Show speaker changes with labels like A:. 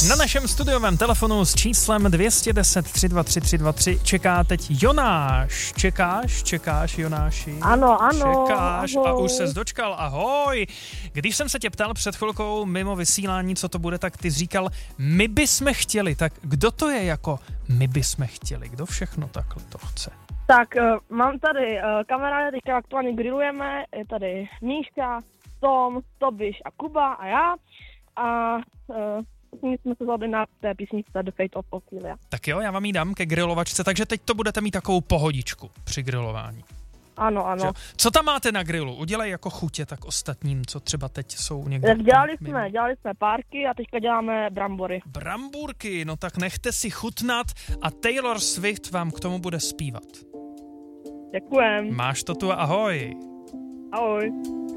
A: Na našem studiovém telefonu s číslem 210 323 323 čeká teď Jonáš. Čekáš, Jonáši?
B: Ano.
A: Čekáš
B: ahoj.
A: a už ses dočkal, ahoj. Když jsem se tě ptal před chvilkou mimo vysílání, co to bude, tak ty jsi říkal, my bychom chtěli. Tak kdo to je jako my bychom chtěli? Kdo všechno takhle to chce?
B: Tak mám tady kamarády, teďka aktuálně grillujeme, je tady Míška, Tom, Tobiš a Kuba a já. A my jsme se zhodli na té písničce The Fate of Ophelia.
A: Tak jo, já vám ji dám ke grilovačce, takže teď to budete mít takovou pohodičku při grilování.
B: Ano.
A: Co tam máte na grilu? Udělej jako chutě tak ostatním, co třeba teď jsou někde.
B: Tak dělali jsme párky a teďka děláme brambory.
A: Brambůrky, no tak nechte si chutnat a Taylor Swift vám k tomu bude zpívat.
B: Děkujem.
A: Máš to tu, ahoj.
B: Ahoj.